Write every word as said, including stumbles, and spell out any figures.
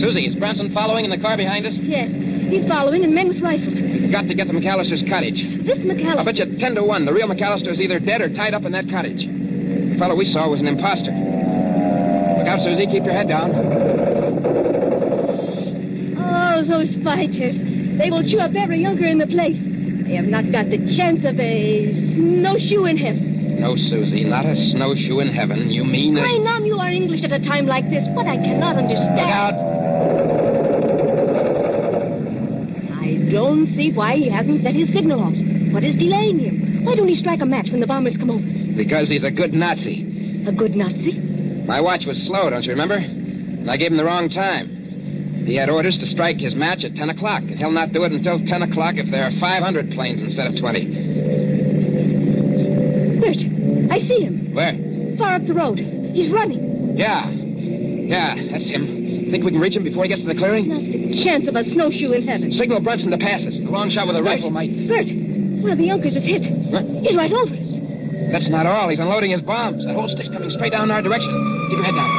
Susie, is Bronson following in the car behind us? Yes. He's following and men with rifles. We've got to get to McAllister's cottage. This McAllister... I'll bet you ten to one the real McAllister is either dead or tied up in that cottage. The fellow we saw was an imposter. Look out, Susie. Keep your head down. Oh, those fighters. They will chew up every younker in the place. They have not got the chance of a snowshoe in heaven. No, Susie, not a snowshoe in heaven. You mean that... I know you are English at a time like this, but I cannot understand. Look out. I don't see why he hasn't set his signal off. What is delaying him? Why don't he strike a match when the bombers come over? Because he's a good Nazi. A good Nazi? My watch was slow, don't you remember? And I gave him the wrong time. He had orders to strike his match at ten o'clock, and he'll not do it until ten o'clock if there are five hundred planes instead of twenty. Bert, I see him. Where? Far up the road. He's running. Yeah. Yeah, that's him. Think we can reach him before he gets to the clearing? Not the chance of a snowshoe in heaven. Signal Brunson to pass us. A long shot with a Bert, rifle might... Bert, one of the Junkers is hit. What? He's right over us. That's not all. He's unloading his bombs. That whole stick's coming straight down our direction. Keep your head down.